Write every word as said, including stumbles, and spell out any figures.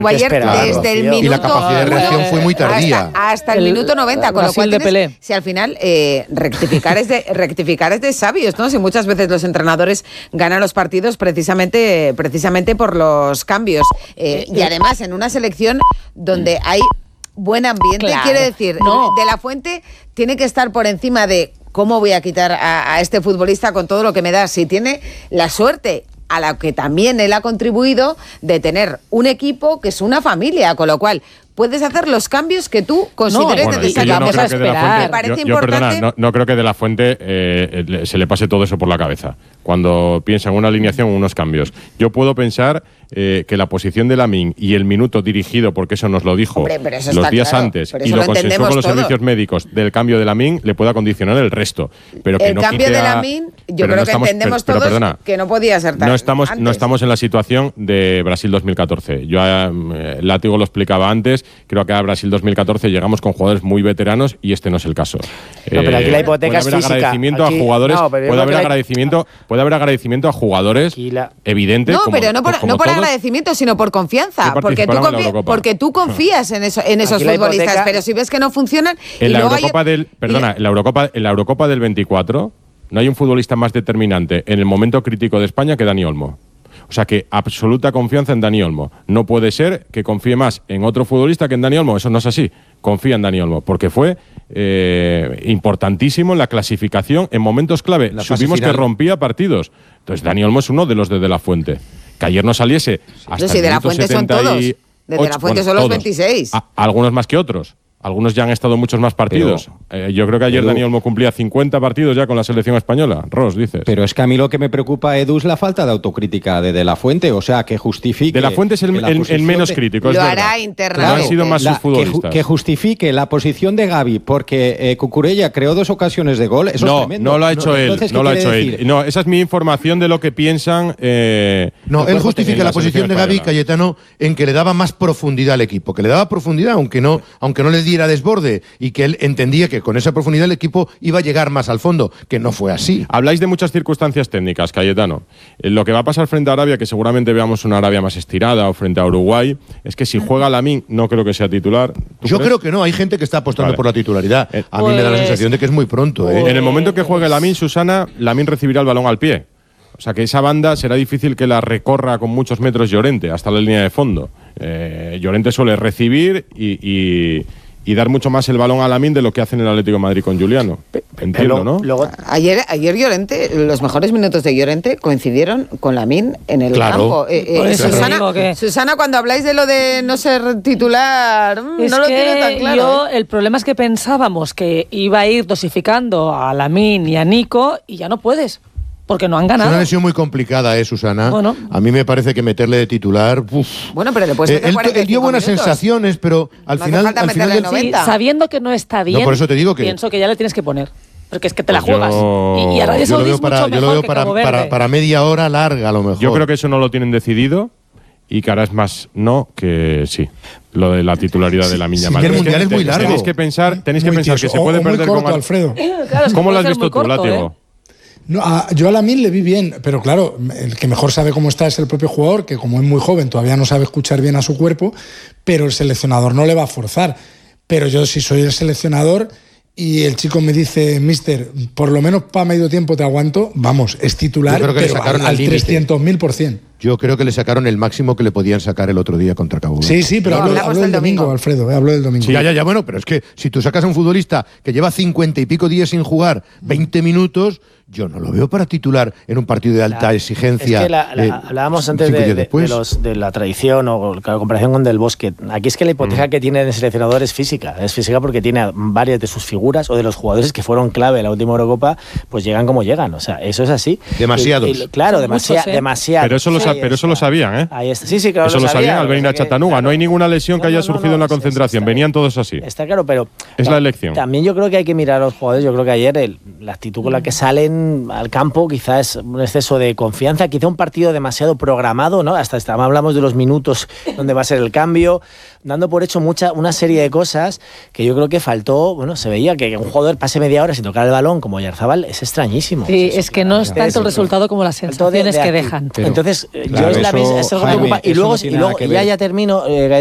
ayer desde el minuto... Y la capacidad de reacción fue muy tardía. Hasta, hasta el, el minuto noventa, con lo cual tienes, si al final eh, rectificar, es de, rectificar es de sabios, ¿no? Si muchas veces los entrenadores ganan los partidos precisamente, precisamente por los cambios. Eh, y además en una selección donde hay buen ambiente, claro. Quiere decir, no. De la Fuente tiene que estar por encima de cómo voy a quitar a, a este futbolista con todo lo que me da. Si tiene la suerte, a la que también él ha contribuido, de tener un equipo que es una familia, con lo cual puedes hacer los cambios que tú consideres no, bueno, necesarios. Vamos no a esperar. Me parece yo, yo, importante. Perdona, no, no creo que de la Fuente eh, se le pase todo eso por la cabeza cuando piensa en una alineación o unos cambios. Yo puedo pensar eh, que la posición de Lamine y el minuto dirigido, porque eso nos lo dijo Hombre, los días claro, antes y lo, lo consensuó con los todo. servicios médicos del cambio de Lamine, le pueda condicionar el resto. Pero que el no cambio quite de a, Lamine, yo creo no que estamos, entendemos pero, todos pero perdona, que no podía ser tan no estamos, antes. No estamos en la situación de Brasil dos mil catorce. Yo, eh, Látigo lo explicaba antes, creo que a Brasil dos mil catorce llegamos con jugadores muy veteranos y este no es el caso. No, pero aquí la hipoteca es puede haber física. Agradecimiento aquí, a jugadores, no, puede haber hay... agradecimiento, puede haber agradecimiento a jugadores la... evidente. No, como, pero no por, como no por todos, agradecimiento, sino por confianza, porque tú, confi- porque tú confías en, eso, en esos futbolistas, hipoteca... pero si ves que no funcionan. En y la luego Eurocopa hay... del, perdona, en la Eurocopa, en la Eurocopa del veinticuatro no hay un futbolista más determinante en el momento crítico de España que Dani Olmo. O sea que absoluta confianza en Dani Olmo. No puede ser que confíe más en otro futbolista que en Dani Olmo. Eso no es así. Confía en Dani Olmo, porque fue eh, importantísimo en la clasificación en momentos clave. La Supimos que rompía partidos. Entonces Dani Olmo es uno de los de De La Fuente. Que ayer no saliese hasta sí, el De La Fuente son todos. De De La Fuente bueno, son los todos. veintiséis. A, algunos más que otros. Algunos ya han estado muchos más partidos. Pero, eh, yo creo que ayer Edu, Dani Olmo cumplía cincuenta partidos ya con la selección española. Ross, dices. Pero es que a mí lo que me preocupa, Edu, es la falta de autocrítica de De La Fuente. O sea, que justifique... De La Fuente es el, el, el menos de, crítico, es Lo verdad. hará internamente. No han sido más la, sus futbolistas. Que, que justifique la posición de Gavi, porque eh, Cucurella creó dos ocasiones de gol. Eso no, es tremendo. No lo ha hecho no, él. Entonces, no lo ha hecho decir? él. No, esa es mi información de lo que piensan... Eh, no, él justifica la posición de Gavi, Cayetano, en que le daba más profundidad al equipo. Que le daba profundidad, aunque no, aunque no le diera desborde, y que él entendía que con esa profundidad el equipo iba a llegar más al fondo, que no fue así. Habláis de muchas circunstancias técnicas, Cayetano. Lo que va a pasar frente a Arabia, que seguramente veamos una Arabia más estirada, o frente a Uruguay, es que si juega Lamine, no creo que sea titular. Yo crees? creo que no, hay gente que está apostando vale. por la titularidad. A mí pues, me da la sensación de que es muy pronto. Pues, ¿eh? En el momento que juegue Lamine, Susana, Lamine recibirá el balón al pie. O sea que esa banda será difícil que la recorra con muchos metros Llorente, hasta la línea de fondo. Eh, Llorente suele recibir y... y y dar mucho más el balón a Lamine de lo que hace en el Atlético de Madrid con Juliano. Entiendo, pero, ¿no? Luego, ayer, ayer Llorente, los mejores minutos de Llorente coincidieron con Lamine en el claro. campo. Eh, eh, Susana, que... Susana, cuando habláis de lo de no ser titular, es no lo que tiene tan claro. Yo, ¿eh? El problema es que pensábamos que iba a ir dosificando a Lamine y a Nico y ya no puedes. Porque no han ganado. Es una lesión muy complicada, ¿eh, Susana? Bueno. A mí me parece que meterle de titular... Uf. Bueno, pero le puedes meter eh, él, cuarenta y cinco él dio buenas minutos. sensaciones, pero al no final... Hace falta al final meterle del... noventa. Sí, sabiendo que no está bien, no, por eso te digo que... pienso que ya le tienes que poner. Porque es que te pues la juegas. Yo... Y, y Arabia Yo lo Saudí veo es para, mucho yo lo mejor veo que para, Cabo Verde. para, para media hora larga, a lo mejor. Yo creo que eso no lo tienen decidido y que ahora es más no que sí. Lo de la titularidad de la Lamine Yamal. Sí, el mundial es muy largo. Tenéis que pensar, tenéis que muy pensar tieso. que se puede o, o perder muy corto, con... Alfredo. Claro, es que ¿Cómo lo puede has ser visto muy tú, corto, Látigo? ¿eh? No, a, yo a Lamine le vi bien, pero claro, el que mejor sabe cómo está es el propio jugador, que como es muy joven todavía no sabe escuchar bien a su cuerpo, pero el seleccionador no le va a forzar. Pero yo si soy el seleccionador y el chico me dice, mister, por lo menos para medio tiempo te aguanto, vamos, es titular, Yo creo que le pero sacaron al, al al trescientos mil por ciento. Yo creo que le sacaron el máximo que le podían sacar el otro día contra Cabo Verde. Sí, sí, pero No, hablo, hablamos hablo del del domingo, domingo. Alfredo, eh, hablo del domingo. Sí, ya, ya, ya, bueno, pero es que si tú sacas a un futbolista que lleva cincuenta y pico días sin jugar, veinte minutos, yo no lo veo para titular en un partido de alta la, exigencia. Es que la, la, eh, hablábamos antes de, de, de, los, de la tradición o la comparación con Del Bosque. Aquí es que la hipoteca mm. que tiene el seleccionador es física. Es física porque tiene varias de sus figuras o de los jugadores que fueron clave en la última Eurocopa, pues llegan como llegan. O sea, eso es así. Demasiados. Y, y, claro, demasiado. ¿eh? demasiado. Pero eso lo, sí, sa- pero eso lo sabían, ¿eh? Ahí está. Sí, sí, claro. Eso lo lo sabían sabía, al venir a Chattanooga. Claro. No hay ninguna lesión no, que haya no, surgido no, no, en la sí, concentración. sí, Venían todos así. Está claro, pero... Es la elección. También yo creo que hay que mirar a los jugadores. Yo creo que ayer el, la actitud con la que salen al campo quizás es un exceso de confianza, quizá un partido demasiado programado, ¿no? Hasta, hasta hablamos de los minutos donde va a ser el cambio, dando por hecho mucha, una serie de cosas que yo creo que faltó. Bueno, se veía que un jugador pase media hora sin tocar el balón como Oyarzabal es extrañísimo. Sí, es, es que no es tanto el resultado como las sensaciones de, de que dejan. Pero, Entonces, Claro, yo es, la misma, es algo Jaime, preocupa. Y luego, no y luego ya, ya termino, eh,